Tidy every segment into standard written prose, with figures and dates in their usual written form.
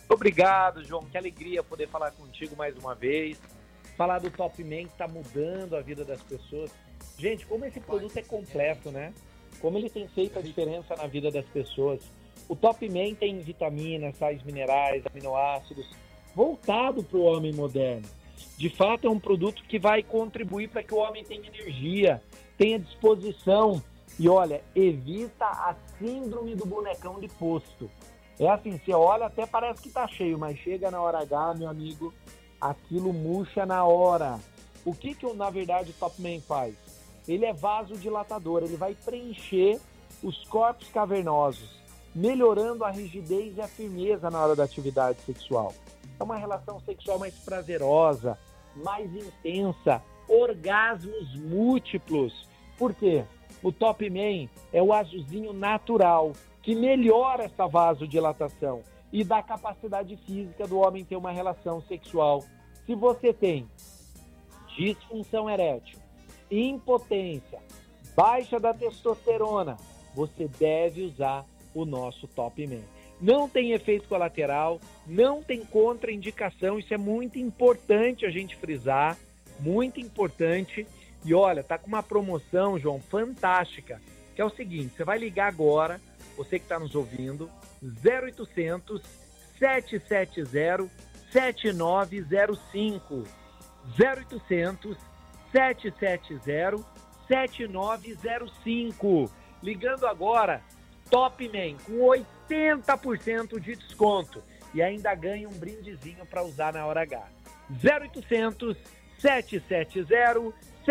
Obrigado, João. Que alegria poder falar contigo mais uma vez. Falar do Top Man que está mudando a vida das pessoas. Gente, como esse produto é completo, né? Como ele tem feito a diferença na vida das pessoas. O Top Man tem vitaminas, sais minerais, aminoácidos, voltado para o homem moderno. De fato, é um produto que vai contribuir para que o homem tenha energia, tenha disposição. E olha, evita a síndrome do bonecão de posto. É assim, você olha, até parece que tá cheio, mas chega na hora H, meu amigo, aquilo murcha na hora. O que na verdade, o Top Man faz? Ele é vasodilatador, ele vai preencher os corpos cavernosos, melhorando a rigidez e a firmeza na hora da atividade sexual. É uma relação sexual mais prazerosa, mais intensa, orgasmos múltiplos. Por quê? O Top Man é o azulzinho natural, que melhora essa vasodilatação e dá capacidade física do homem ter uma relação sexual. Se você tem disfunção erétil, impotência, baixa da testosterona, você deve usar o nosso Top Man. Não tem efeito colateral, não tem contraindicação, isso é muito importante a gente frisar, muito importante. E olha, tá com uma promoção, João, fantástica, que é o seguinte, você vai ligar agora, você que está nos ouvindo, 0800 770 7905. 0800 770 7905. Ligando agora, Top Man, com 80% de desconto. E ainda ganha um brindezinho para usar na hora H. 0800 770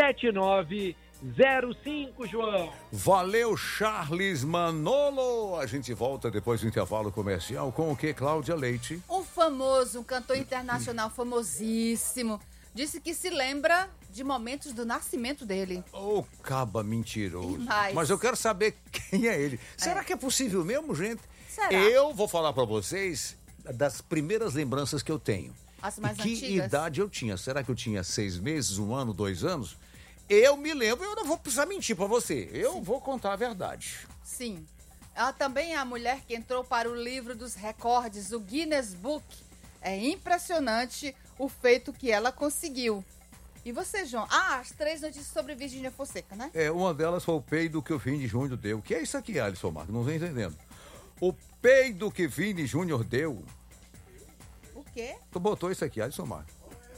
7905, João. Valeu, Charles Manolo. A gente volta depois do intervalo comercial com o que, Cláudia Leite? Um famoso, um cantor internacional famosíssimo, disse que se lembra de momentos do nascimento dele. Ô, caba mentiroso. Demais. Mas eu quero saber quem é ele. Será que é possível mesmo, gente? Será? Eu vou falar pra vocês das primeiras lembranças que eu tenho. As mais que antigas? idade eu tinha? Será que eu tinha 6 meses, 1 ano, 2 anos? Eu me lembro, eu não vou precisar mentir pra você. Eu vou contar a verdade. Sim. Ela também é a mulher que entrou para o livro dos recordes, o Guinness Book. É impressionante o feito que ela conseguiu. E você, João? As 3 notícias sobre Virgínia Fonseca, né? Uma delas foi o peido que o Vini Júnior deu. O que é isso aqui, Alisson Marcos? Não estou entendendo. O peido que Vini Júnior deu. O quê? Tu botou isso aqui, Alisson Marcos.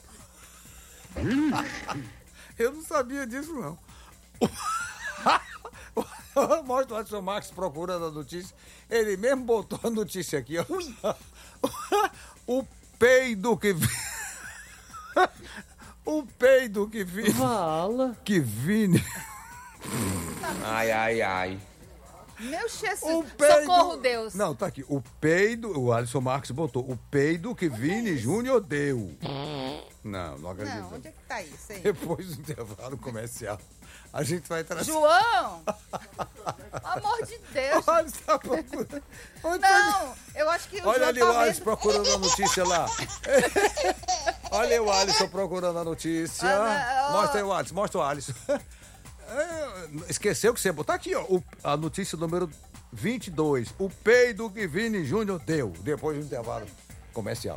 Eu não sabia disso, não. Mostra o Alisson Marcos procurando a notícia. Ele mesmo botou a notícia aqui, ó. O peido que... O peido que Vini... Fala. Que Vini... Ai. Meu Jesus, O peido... socorro, Deus. Não, tá aqui. O peido... O Alisson Marcos botou. O peido que Vini Júnior deu. Não acredito. Não, onde é que tá isso aí? Depois do intervalo comercial, a gente vai trazer... João! Amor de Deus! Olha, está procurando. Não, eu acho que o Olha João ali tá o Alisson vendo... procurando a notícia lá. Olha aí o Alisson procurando a notícia. Mostra aí o Alisson, mostra o Alisson. Esqueceu que você botou? Tá aqui, ó, a notícia número 22. O peido que Vini Júnior deu, depois do intervalo comercial.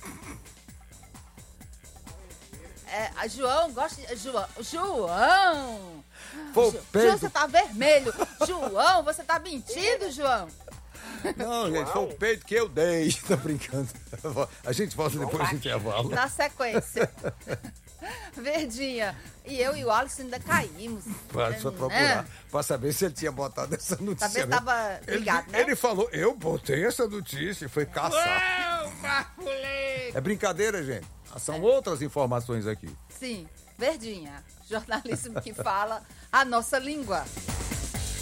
João, gosta de... João! Foi o João, peido... você tá vermelho! João, você tá mentindo, João! Não, gente, foi o peito que eu dei. Tá brincando. A gente volta depois do intervalo. Na sequência. Verdinha. E eu e o Alisson ainda caímos. Para só procurar, pra saber se ele tinha botado essa notícia. Talvez tava ligado, né? Ele falou, eu botei essa notícia e foi caçar. É brincadeira, gente. São outras informações aqui. Sim, Verdinha. Jornalismo que fala a nossa língua.